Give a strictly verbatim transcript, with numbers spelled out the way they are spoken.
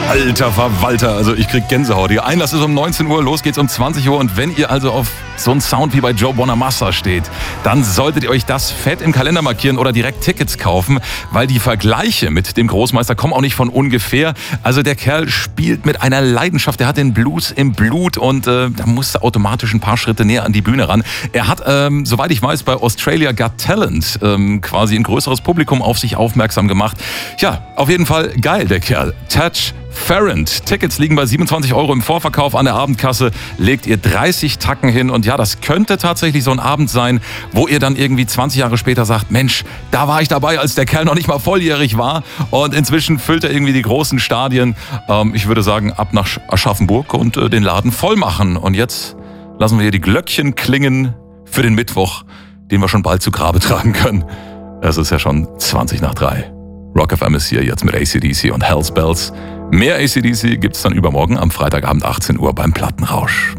Alter Verwalter, also ich krieg Gänsehaut hier. Einlass ist um neunzehn Uhr, los geht's um zwanzig Uhr. Und wenn ihr also auf so einen Sound wie bei Joe Bonamassa steht, dann solltet ihr euch das fett im Kalender markieren oder direkt Tickets kaufen, weil die Vergleiche mit dem Großmeister kommen auch nicht von ungefähr. Also der Kerl spielt mit einer Leidenschaft, der hat den Blues im Blut und äh, da musste automatisch ein paar Schritte näher an die Bühne ran. Er hat, ähm, soweit ich weiß, bei Australia Got Talent ähm, quasi ein größeres Publikum auf sich aufmerksam gemacht. Ja, auf jeden Fall geil, der Kerl. Touch Farrant. Tickets liegen bei siebenundzwanzig Euro im Vorverkauf. An der Abendkasse legt ihr dreißig Tacken hin. Und ja, das könnte tatsächlich so ein Abend sein, wo ihr dann irgendwie zwanzig Jahre später sagt, Mensch, da war ich dabei, als der Kerl noch nicht mal volljährig war. Und inzwischen füllt er irgendwie die großen Stadien. Ähm, ich würde sagen, ab nach Aschaffenburg und äh, den Laden voll machen. Und jetzt lassen wir hier die Glöckchen klingen für den Mittwoch, den wir schon bald zu Grabe tragen können. Es ist ja schon zwanzig nach drei. Rock F M ist hier jetzt mit A C D C und Hell's Bells. Mehr A C D C gibt's dann übermorgen am Freitagabend achtzehn Uhr beim Plattenrausch.